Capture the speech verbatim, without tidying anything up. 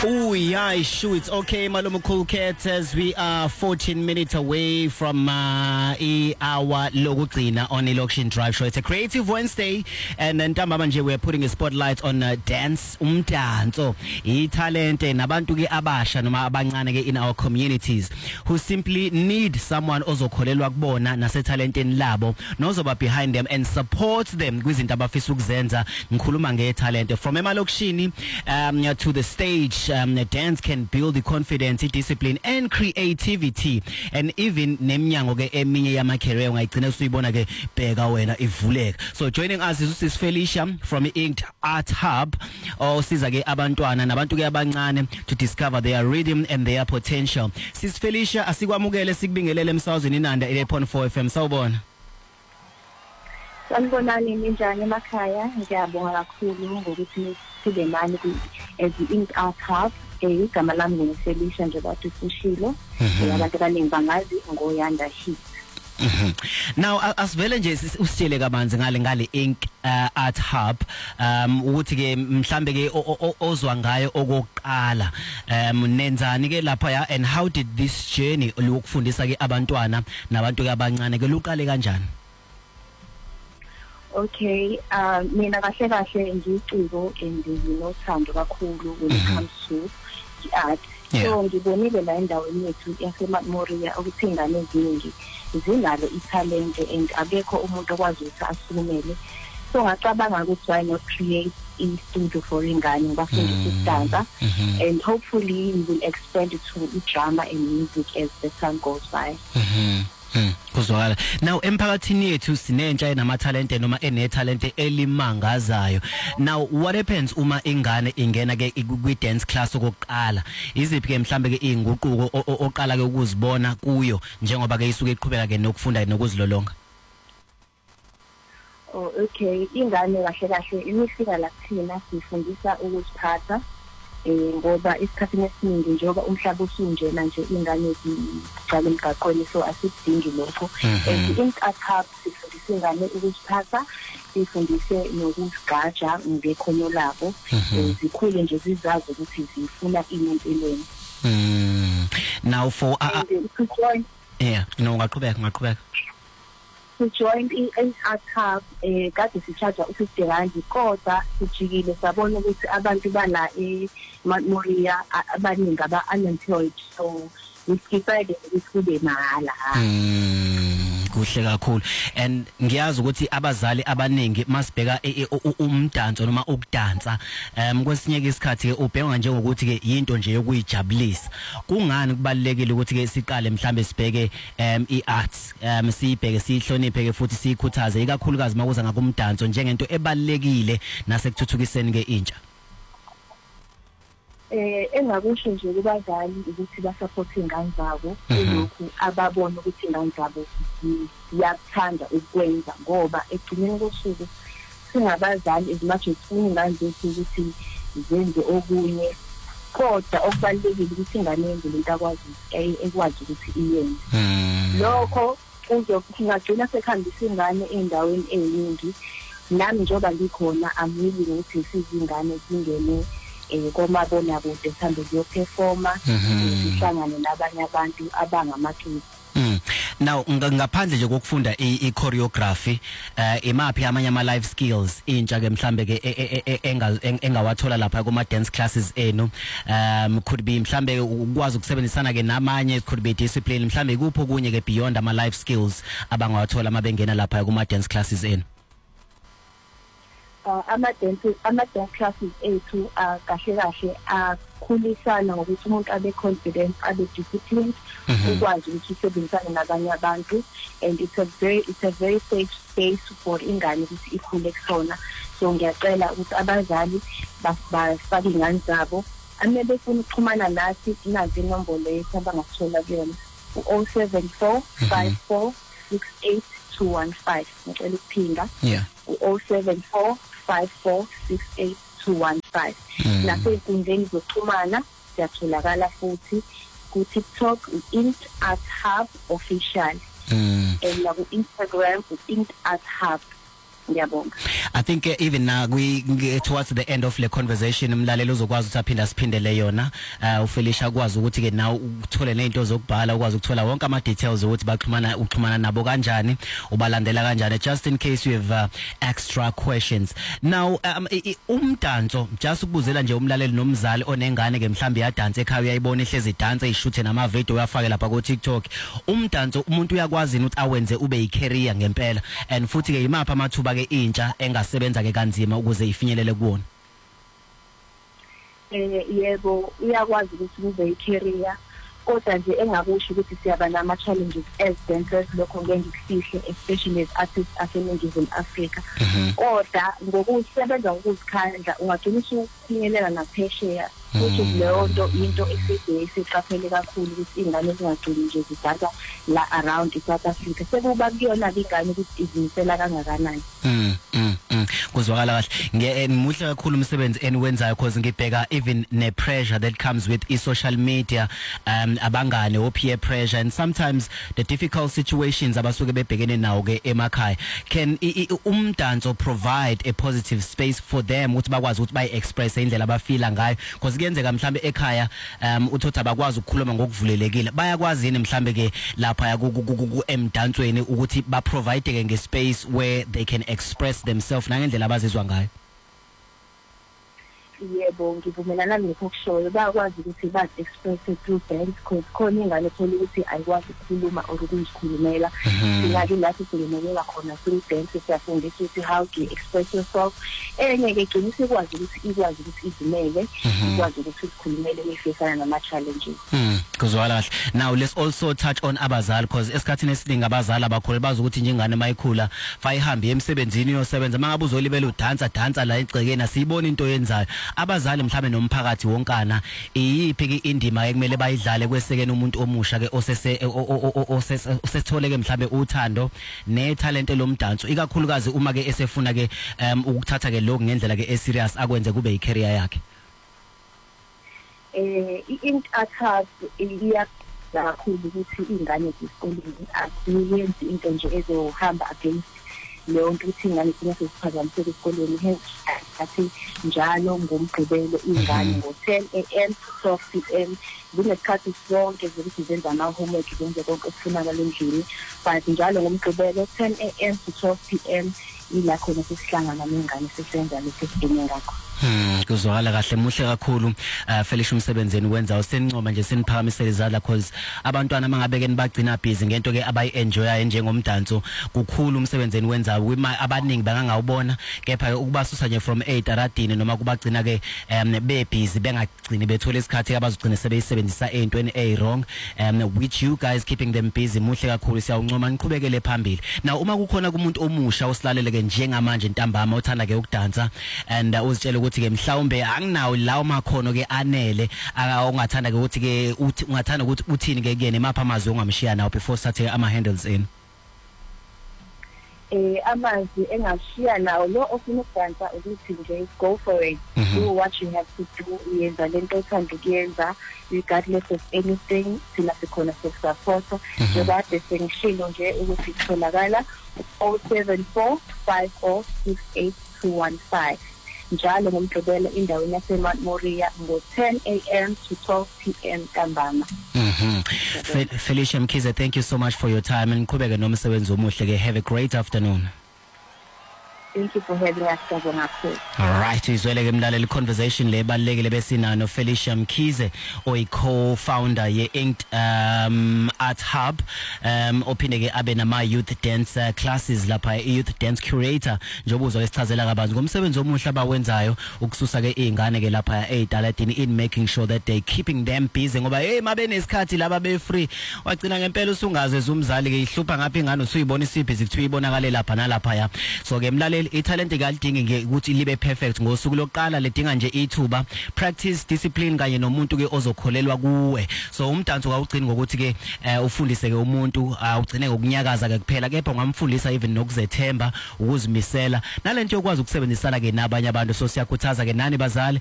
Oh yeah, sure, it's okay, Malume Cool Cats, as we are fourteen minutes away from uh, e hour lokugcina on Election Drive Show. It's a creative Wednesday, and then Manje, we're putting a spotlight on uh, dance umdanso, i-talent nabantu ke abasha noma abancane ke in our communities who simply need someone ozokholelwa kubona nasetalenteni labo nozoba behind them and support them kwizinto abafisa ukuzenza. Ngikhuluma ngetalent from emalokishini um, to the stage. Um, dance can build the confidence, discipline and creativity, and even nemnyango ke eminye yama career ungayigcina usuyibona ke bheka wena ivuleka. So joining us is Sis Felicia from Inked Art Hub, osiza ke abantwana nabantu ke abancane to discover their rhythm and their potential. Sis Felicia, asikwamukele sikubingelele emsazweni Inanda eight point four F M. Sawubona. Sanibonani ninjani emakhaya, ngiyabonga kakhulu ngokuthi sibe nani as Inked Art Hub. Igama lami ngiselisha nje bathi Fushilo, abantu abaningi bangazi ngoYanda Hit. Now asivele nje usitshele kabanzi ngale ngale Inked uh, Art Hub um ukuthi ke mhlambe ke ozwa ngayo okokuqala um nenzani ke lapha ya, and how did this journey lokufundisa ke abantwana nabantu ke abancane ke luqale kanjani? Okay, uh, mina kahle kahle ngiciko and nginothando kakhulu when it comes to art. Yeah. So ngibonile la endaweni yethu yaseMatmoria ukuthi ingane eziningi zinalo italent and abekho umuntu okwazi ukuthi asukumele. So ngacabanga ukuthi why not create a studio for ingane ngibafundise ukudansa, and hopefully we will expand it to drama and music as the time goes by. Mhm. Hmm. Kuzwakala. Now emphakathini yethu sinentsha enama talent noma ene talent elimangazayo. Now what happens uma ingane ingena ke kwi dance class okokuqala? Iziphi ke mhlambe ke inguquko oqala ke ukuzibona kuyo njengoba ke isuke iqhubeka ke nokufunda nokuzilolonga? Oh okay, ingane kahle kahle imifika la kuthina sifundisa ukuziphatha. Eh ngoba isikhathini esiningi njengoba umhlaba usunjena nje ingane zicala emgaqweni, so asidingi lokho. And Inked Art Hub sifundisa ingane ukuziphatha, sifundise nokuzigaja ngekhono labo, zikhule nje zizazi ukuthi zifuna ini empilweni. Mm. Now for uh, to join, yeah, no ngaqhubeka ngaqhubeka. To join Inked Art Hub eh kade sicharge u-fifty rand kodwa sijikile sabona ukuthi abantu bala eMatmoria abaningi aba unemployed, so we decided ukuthi kube mahala. Mm, kuhle kakhulu. And ngiyazi ukuthi abazali abaningi masibheka umdanso noma ukudansa um kwesinye isikhathi ke ubheka njengokuthi ke into nje yokuyijabulisa. Kungani kubalekile ukuthi ke siqale mhlambe sibheke um iarts um sibheke sihloniphe ke futhi sikhuthaze ikakhulukazi makuza ngakumdanso njengento ebalekile nasekuthuthukiseni ke intsha? Eh engakusho nje kubazali ukuthi ba support ingane zabo lokhu ababona ukuthi ingane zabo ziyathanda ukwenza, ngoba egcineni kosuku singabazali as much as ingane zethu ukuthi zenze okunye, kodwa okubalekile ukuthi ingane yenze lento akwazi ekwazi ukuthi iyenze. Lokho uzokungagcina sekhambisa ingane endaweni eziningi. Nami njoba ngikhona amili ukuthi sizingane zingene eh komabona kude sihambe kuyoperforma sihlangane nabanye abantu abangamaqiniso. Mm. Now ngaphandle nje kokufunda i choreography eh imaphi amanye ama life skills intsha ke mhlambe ke engawathola lapha kuma dance classes enu? Um could be mhlambe ukwazi ukusebenzisana ke namanye, could be discipline, mhlambe kupho kunye ke beyond ama life skills abangawathola mabengena lapha kuma dance classes enu? Uh, ama dance ama dance classes ethu kahle kahle akhulisana ngokuthi umuntu abe confident, abe disciplined, ukwazi ukuthi usebenzisane nabanye abantu, and it's a very it's a very safe space for ingane ukuthi ikhule kusona. So ngiyacela ukuthi abazali bafake ingane zabo, ame befuna ukuxhumana nathi inazi inombolo yethu abangasithola kuyona zero seven four five four six eight two one five. Ngicela ukuphinda. Yeah. zero seven four five four six eight two one five. Nasey'nkundleni zokuxhumana siyatholakala futhi ku TikTok Inked Art Hub official, and na ku Instagram Inked Art Hub. ngiyabonga. I think uh, even now we get towards the end of the conversation umlaleli uzokwazi ukuthi aphinda siphindele yona uh, uFelicia akwazi ukuthi ke now uthole nezinto zokubhala ukwazi ukuthola wonke ama details ukuthi baxhumana uxhumana nabo kanjani ubalandela kanjani just in case you have uh, extra questions. Now um, umdanso just ukubuzela nje umlaleli nomzali onengane ke mhlambi yadansa ekhaya uyayibona ihlezi dance ishuthe nama video uyafaka lapha ku TikTok. Umdanso umuntu uyakwazi ukuthi awenze ube yi-career ngempela and futhi ke imapha amathuba ke intsha engasebenza ke kanzima ukuze ifinyelele kuwona. Eh yebo uyakwazi ukuthi ube yi-career kodwa nje engakusho ukuthi siyaba nama challenges as dancers lokho ngeke ngikufihle especially as artists aseNingizimu Afrika. Kodwa ngokusebenza ngokuzikhandla ungagcina usufinyelela naphesheya futhi leyo nto into eside esiqaphele kakhulu ukuthi ingane zingagcini nje zidansa la around South Africa sekuba kuyona ingane ukuthi izimisela kangakanani. Mm mm mm kuzwakala kahle ngimuhle kakhulu umsebenzi eniwenzayo because ngibheka even ne pressure that comes with i-social media um abangane o peer pressure and sometimes the difficult situations abasuke bebhekene nawo ke emakhaya. Can umdanso provide a positive space for them ukuthi bakwazi ukuthi bayi express indlela abafila ngayo because kuyenzeka mhlambe ekhaya um uthothi abakwazi ukukhuluma ngokuvulelekile bayakwazi yini mhlambe ke lapha ku emdansweni ukuthi ba provide ke nge space where they can express themselves nangendlela abazizwa ngayo. Yebo ngivumelana nakho kushoyo bayakwazi ukuthi ba express through dance because khona ingane ethola ukuthi ayikwazi ukukhuluma or ukuzikhulumela ingake lapho silemekela khona through dance siyafundisa ukuthi how to express yourself enye ke gcina sikwazi ukuthi ikwazi ukuthi izimele ikwazi ukuthi isikhulumele efana nama challenges. Mhm kuzwala kahle. Now let's also touch on abazali because esikhathini esiningi abazali abakhulu bazi ukuthi njengane mayikhula fayihambe emsebenzini yosebenza mangabe uzolibela udansa dansa la egcekeni asiyibona into yenzayo. Abazali mhlambe nomphakathi wonkana iyiphi ke indima ekumele bayidlale kwesekene umuntu omusha ke osese osethole ke mhlambe uthando ne talent lomdanso ikakhulukazi uma ke esefuna ke um ukuthatha ke lokho ngendlela ke eserious akwenze kube i-career yakhe. Eh i-intercast iya kakhulu ukuthi ingane zesikoleni asiyenzi into nje ezohamba against leyo nto ukuthi ingane sinesiphazamiseke esikoleni hence athi njalo ngomgqibelo ingane ngo ten a m to twelve p m kunesikhathi sonke zokuthi zenza ama homework zenze konke okufunakala endlini but njalo ngomgqibelo ten a m to twelve p m ila khona sisihlangana nengane sisenza lesi sidinga ngakho. Hmm kuzwakala kahle muhle kakhulu uh, Felicia umsebenzeni wenza usenincoma nje seniphakamisela izandla because abantwana mangabeke nibagcina busy ngento ke abayi enjoy njengomdanso kukhulu umsebenzeni wenza abaningi bangangawubona kepha ukubasusa nje from eight aradini noma kubagcina ke um be busy bengagcini bethola isikhathi abazogcina sebeyisebenzisa ezintweni ey wrong um which you guys keeping them busy muhle kakhulu siyawuncoma niqhubekele phambili. Now uma kukhona kumuntu omusha osilalele ke njengamanje ntambama uthanda ke ukudansa and uh, uzitshela ukuthi ke mhlawumbe anginawo lawo makhono ke anele ongathanda ke ukuthi ke ungathanda ukuthi uthini ke kuyena emapha amazwi ongamshiya nawo before starting ama handles in. Eh amazwi engashiya nawo lo ofuna ukudansa ukuthi nje go for it. Do what you have to do yenza lento othanda ukuyenza regardless of anything sina sikhona support njengoba sengishilo nje ukuthi kutholakala zero seven four five zero six eight two one five njalo ngomgqibelo indaweni yaseMount Moriah ngo ten a m to twelve p m ntambama. Mhm. Felicia Mkhize, thank you so much for your time and qhubeke nomsebenzi omuhle ke. Have a great afternoon. Thank you for having us kakhulu. All right, izwele ke mlaleli conversation le balekile besinano Felicia Mkhize oyi co-founder ye Inked um Art Hub um ophinde ke abe nama youth dance uh, classes lapha youth dance curator njengoba uzosichazela kabanzi ngomsebenzi omuhle abawenzayo ukususa ke izingane ke lapha edaladini in making sure that they keeping them busy ngoba hey mabe nesikhathi laba be free wagcina ngempela usungaze zumzali ke ihlupha ngapha ingane usuyibona isibhizi kuthi uyibonakale lapha nalapha ya so ke mlaleli italent kalidingi nge ukuthi libe perfect ngosuku lokuqala ledinga nje ithuba practice discipline kanye nomuntu ke ozokholelwa kuwe so umdanso kawugcini ngokuthi ke uh, ufundise ke umuntu awugcine uh, ngokunyakaza ke kuphela kepha ungamfundisa even nokuzethemba ukuzimisela nalento yokwazi ukusebenzisana ke nabanye abantu so siyakhuthaza ke nani bazali